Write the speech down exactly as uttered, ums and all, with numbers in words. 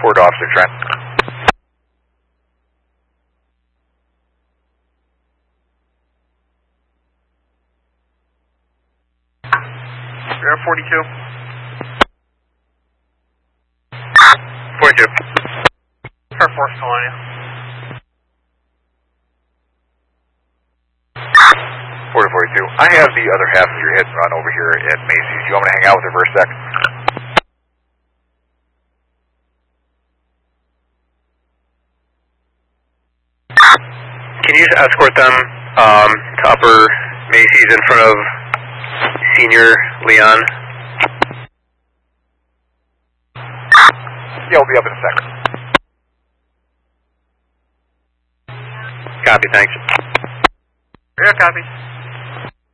Forward to Officer Trent. Air forty-two. forty-two. Air Force calling you. forty forty-two. I have the other half of your hit and run over here at Macy's. You want me to hang out with her for a sec? Can you escort them um, to Upper Macy's in front of Senior Leon? Yeah, we'll be up in a second. Copy, thanks. Yeah, copy.